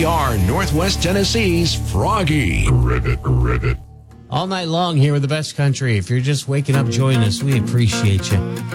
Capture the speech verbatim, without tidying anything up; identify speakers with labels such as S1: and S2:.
S1: We are Northwest Tennessee's Froggy. Ribbit, ribbit.
S2: All night long here with the best country. If you're just waking up, joining us, we appreciate you.